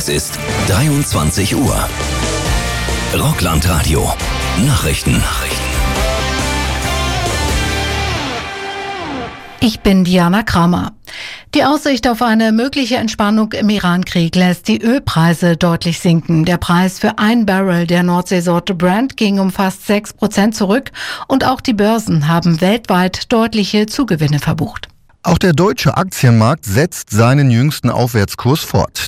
Es ist 23 Uhr. Rockland-Radio. Nachrichten. Ich bin Diana Kramer. Die Aussicht auf eine mögliche Entspannung im Iran-Krieg lässt die Ölpreise deutlich sinken. Der Preis für ein Barrel der Nordseesorte Brent ging um fast 6% zurück und auch die Börsen haben weltweit deutliche Zugewinne verbucht. Auch der deutsche Aktienmarkt setzt seinen jüngsten Aufwärtskurs fort.